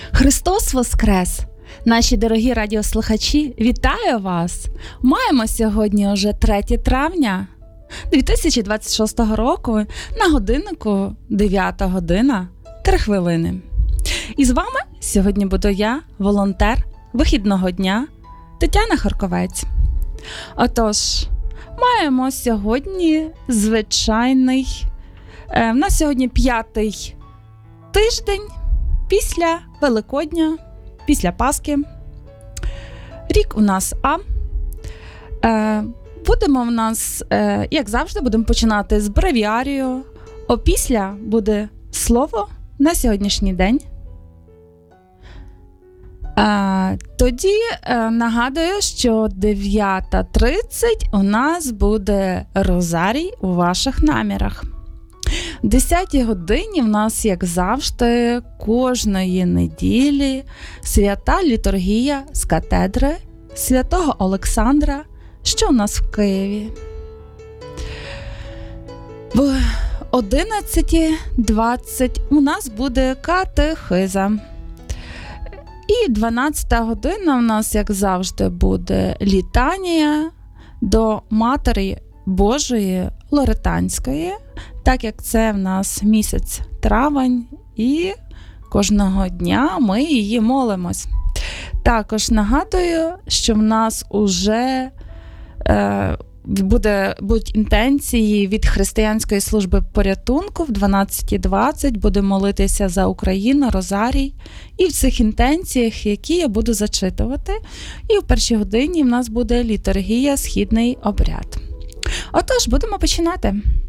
Христос Воскрес! Наші дорогі радіослухачі, вітаю вас! Маємо сьогодні вже 3 травня 2026 року, на годиннику 9 година 3 хвилини. І з вами сьогодні буду я, волонтер вихідного дня Тетяна Харковець. Отож, маємо сьогодні звичайний, в нас сьогодні 5-й тиждень після Великодня, після Пасхи. Рік у нас Будемо в нас, як завжди, будемо починати з бревіарію. Опісля буде слово на сьогоднішній день. Тоді нагадую, що 9:30 у нас буде розарій у ваших намірах. В 10-й годині в нас, як завжди, кожної неділі свята літургія з катедри Святого Олександра, що у нас в Києві. В 11:20 у нас буде катехиза. І 12-та година у нас, як завжди, буде літанія до Матері Божої Лоретанської, так як це в нас місяць травень, і кожного дня ми її молимось. Також нагадую, що в нас уже будуть інтенції від Християнської служби порятунку. В 12:20 будемо молитися за Україну, розарій. І в цих інтенціях, які я буду зачитувати. І в 1-й годині в нас буде літургія, східний обряд. Отож, будемо починати.